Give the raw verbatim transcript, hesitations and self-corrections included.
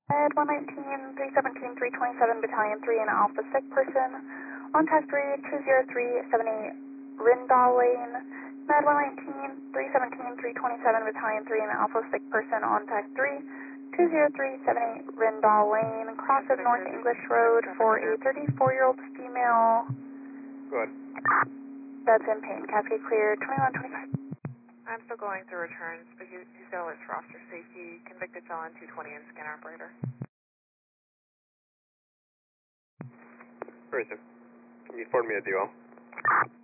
Med one nineteen, three seventeen, three twenty-seven, Battalion three, and Alpha Sick Person. On tag three, two zero three seven eight, Rindal Lane. Med one nineteen, three seventeen, three twenty-seven, Battalion three, and Alpha Sick Person on tag three, two zero three seven eight, Rindal Lane. Cross of North English Road for a thirty-four-year-old female. Good. That's in pain. Cascade clear, twenty-one twenty-five. I'm still going through returns, but you, you still is roster safety, convicted felon two twenty, and scanner operator. Razor, can you forward me a duo?